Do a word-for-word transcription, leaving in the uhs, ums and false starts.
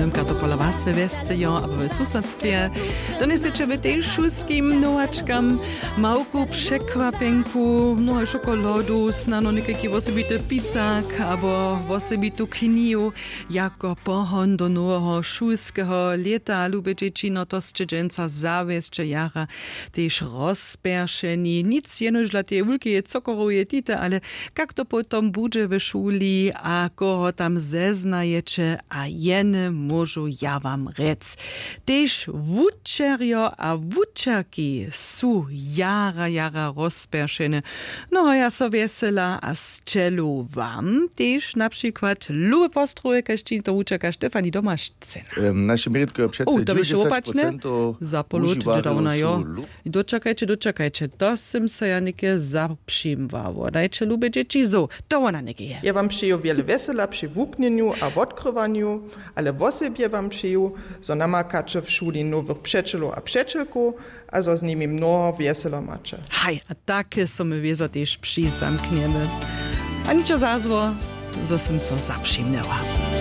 neviem, to podľa vás ve vesce, jo, alebo ve susedstwie. Donesete v tej šulským nohačkam małku przekwapenku, no i šokolaду, snano nekaký osobity pisak, alebo osobitú knihu, jako pohon do nového šulského leta. Lube dzieci, no to szczedzenca zawieszcze jara, też rozperszeni. Nic jenoż dla tej ulki je cokoruje tite, ale jak to potom bude w szuli, a koho tam zeznajecie, a jene môžu ja vám rec. Tež wučerjo a wučerky sú jara, jara rozperšene. No a ja so vesela a z čelu vám tež napríklad lube postroje, kaž to wučerka Štefani Domašcena. Um, naše Miritko, přece O, to byš opačne? Zapolud, že ona jo. Dočakajte, dočakajte. To sem se ja neke zapšimvavo. Dajte lube dzieci zo. To ona neke je. Ja wam przyjął wiele wesela przy włóknieniu a w odkrywaniu, ale wosebie wam przyjął, zo namakacze w szuli nowych przeczelu a przeczelku, a zo z nimi mnoho weselo macze. Haj, a takie są my wiezo też przyzamkniemy. A niczo zazwo, zo sem so zapšimnęła.